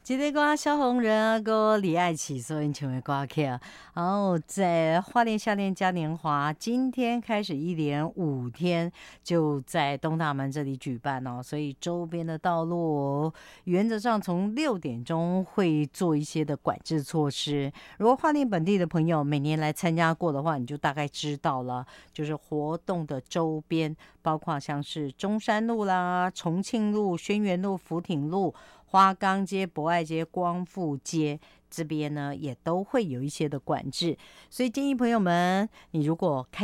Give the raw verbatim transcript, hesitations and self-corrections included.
这个歌小红人啊，个李爱琪所演唱的歌曲啊，然后在花莲夏天嘉年华，今天开始一连五天就在东大门这里举办哦，所以周边的道路原则上从六点钟会做一些的管制措施。如果花莲本地的朋友每年来参加过的话，你就大概知道了，就是活动的周边包括像是中山路啦、重庆路、轩辕路、福挺路、花岗街、博爱街、光复街这边呢，也都会有一些的管制，所以建议朋友们，你如果开